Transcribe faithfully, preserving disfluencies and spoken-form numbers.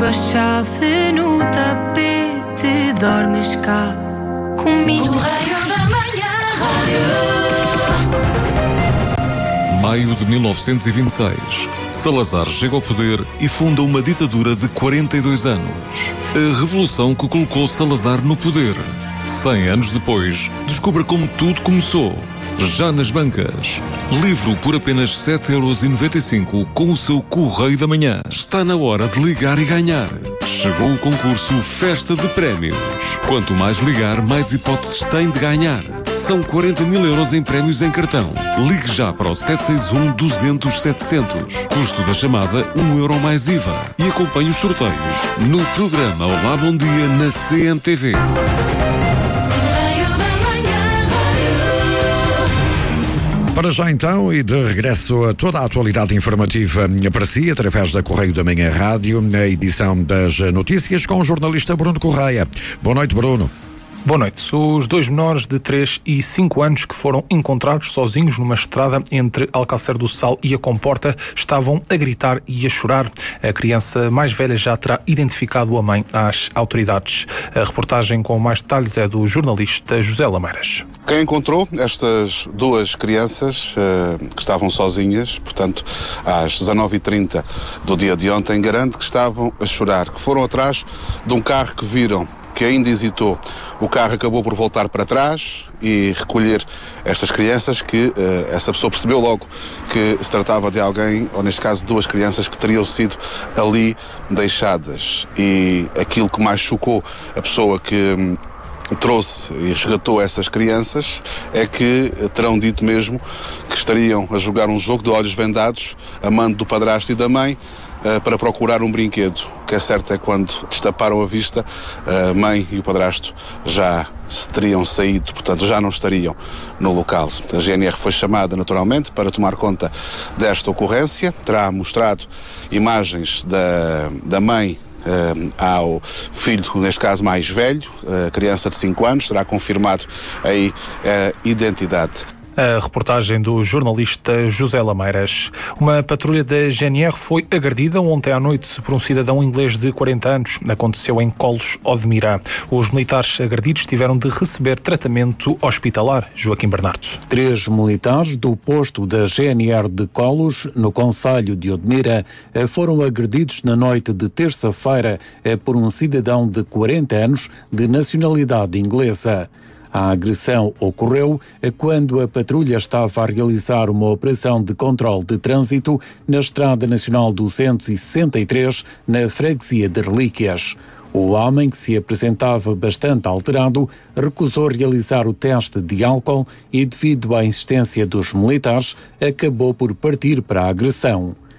Deixo a chave no tapete, dormes cá comigo. Correio da Manhã, Rádio. Maio de mil novecentos e vinte e seis. Salazar chega ao poder e funda uma ditadura de quarenta e dois anos. A revolução que colocou Salazar no poder. Cem anos depois, descubra como tudo começou. Já nas bancas. Livro por apenas sete euros e noventa e cinco com o seu Correio da Manhã. Está na hora de ligar e ganhar. Chegou o concurso Festa de Prémios. Quanto mais ligar, mais hipóteses tem de ganhar. São quarenta mil euros em prémios em cartão. Ligue já para o sete seis um, duzentos, setecentos. Custo da chamada um euro mais I V A. E acompanhe os sorteios no programa Olá Bom Dia na C M T V. Para já então, e de regresso a toda a atualidade informativa para si, através da Correio da Manhã Rádio, na edição das notícias com o jornalista Bruno Correia. Boa noite, Bruno. Boa noite. Os dois menores de três e cinco anos que foram encontrados sozinhos numa estrada entre Alcácer do Sal e a Comporta estavam a gritar e a chorar. A criança mais velha já terá identificado a mãe às autoridades. A reportagem com mais detalhes é do jornalista José Lameiras. Quem encontrou estas duas crianças uh, que estavam sozinhas, portanto, às dezanove e trinta do dia de ontem, garante que estavam a chorar, que foram atrás de um carro que viram, que ainda hesitou. O carro acabou por voltar para trás e recolher estas crianças, que uh, essa pessoa percebeu logo que se tratava de alguém, ou neste caso duas crianças, que teriam sido ali deixadas. E aquilo que mais chocou a pessoa que hum, trouxe e resgatou essas crianças é que terão dito mesmo que estariam a jogar um jogo de olhos vendados, a mando do padrasto e da mãe, para procurar um brinquedo. O que é certo é que quando destaparam a vista, a mãe e o padrasto já se teriam saído, portanto já não estariam no local. A G N R foi chamada naturalmente para tomar conta desta ocorrência, terá mostrado imagens da, da mãe Uh, ao filho, neste caso mais velho, a uh, criança de cinco anos, terá confirmado aí a identidade. A reportagem do jornalista José Lameiras. Uma patrulha da G N R foi agredida ontem à noite por um cidadão inglês de quarenta anos. Aconteceu em Colos, Odmira. Os militares agredidos tiveram de receber tratamento hospitalar. Joaquim Bernardo. Três militares do posto da G N R de Colos, no concelho de Odmira, foram agredidos na noite de terça-feira por um cidadão de quarenta anos de nacionalidade inglesa. A agressão ocorreu quando a patrulha estava a realizar uma operação de controle de trânsito na Estrada Nacional duzentos e sessenta e três, na freguesia de Relíquias. O homem, que se apresentava bastante alterado, recusou realizar o teste de álcool e, devido à insistência dos militares, acabou por partir para a agressão.